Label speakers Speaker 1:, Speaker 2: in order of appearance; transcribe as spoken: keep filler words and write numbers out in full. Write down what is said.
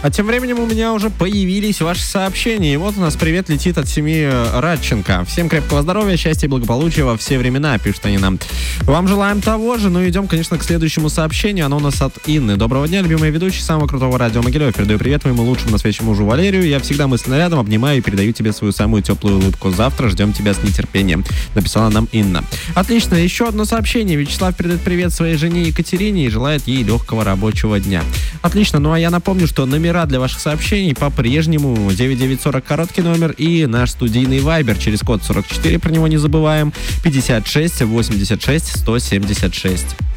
Speaker 1: А тем временем у меня уже появились ваши сообщения. И вот у нас привет летит от семьи Радченко. Всем крепкого здоровья, счастья и благополучия во все времена, пишут они нам. Вам желаем того же. Ну, идем, конечно, к следующему сообщению. Оно у нас от Инны. Доброго дня, любимые ведущие самого крутого радио Могилев. Передаю привет моему лучшему на свете мужу Валерию. Я всегда мысленно рядом, обнимаю и передаю тебе свою самую теплую улыбку. Завтра ждем тебя с нетерпением. Написала нам Инна. Отлично. Еще одно сообщение. Вячеслав передает привет своей жене Екатерине и желает ей легкого рабочего дня. Отлично. Ну, а я напомню, что номера для ваших сообщений по-прежнему девять девять сорок короткий номер и наш студийный вайбер через код сорок четыре, про него не забываем, пятьдесят шесть восемьдесят шесть сто семьдесят шесть.